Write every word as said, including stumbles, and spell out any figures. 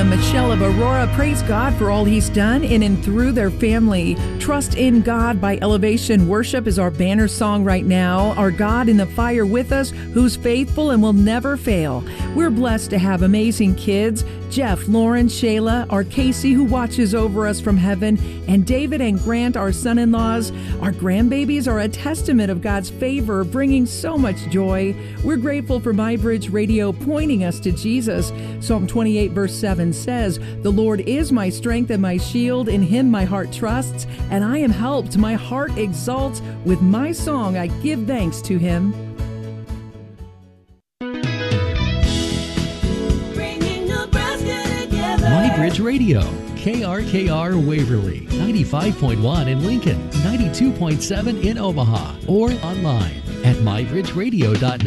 and Michelle of Aurora praise God for all He's done in and through their family. Trust in God by Elevation Worship is our banner song right now. Our God in the fire with us, who's faithful and will never fail. We're blessed to have amazing kids. Jeff, Lauren, Shayla, our Casey who watches over us from heaven, and David and Grant, our son-in-laws. Our grandbabies are a testament of God's favor, bringing so much joy. We're grateful for MyBridge Radio pointing us to Jesus. Psalm twenty-eight verse seven says, "The Lord is my strength and my shield. In Him my heart trusts, and I am helped. My heart exalts. With my song I give thanks to Him." MyBridge Radio, K R K R Waverly, ninety-five point one in Lincoln, ninety-two point seven in Omaha, or online at my bridge radio dot net.